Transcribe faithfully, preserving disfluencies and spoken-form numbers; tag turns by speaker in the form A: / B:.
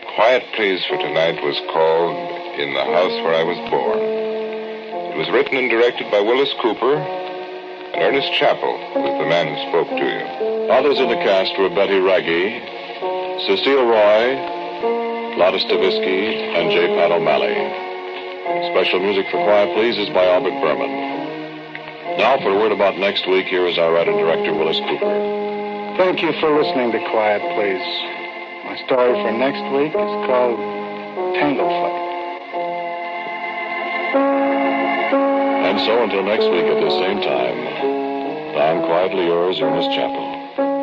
A: quiet please for tonight was called In the House Where I Was Born. It was written and directed by Willis Cooper, and Ernest Chappell was the man who spoke to you.
B: Others in the cast were Betty Raggi, Cecile Roy, Lotta Stavisky, and J. Pat O'Malley. Special music for Quiet Please is by Albert Berman. Now for a word about next week, here is our writer-director, Willis Cooper.
C: Thank you for listening to Quiet Please. My story for next week is called Tanglefoot.
B: And so until next week at this same time, I'm quietly yours, Ernest Chappell.